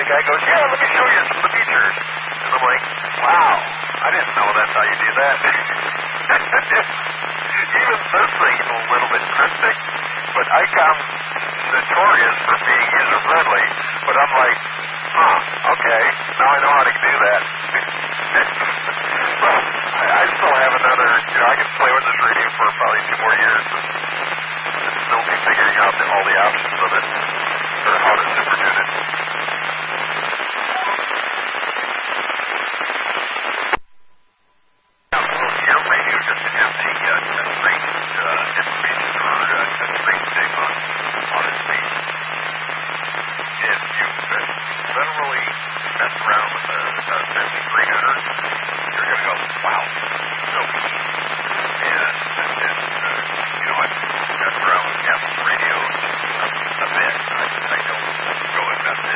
the guy goes, yeah, let me show you some of the features. And I'm like, wow, I didn't know that's how you do that. Even this thing's a little bit cryptic, but ICOM's notorious for being user-friendly, but I'm like, okay, now I know how to do that. Well, I still have another, I can play with this radio for probably 2 more years and still be figuring out all the options of it, or how to super tune it. Your radio doesn't have the touchscreen information or touchscreen thing on its feed. If you literally mess around with the 5300, you're going to go, wow, so easy. And I've messed around with Captain's radio a bit. I don't go and mess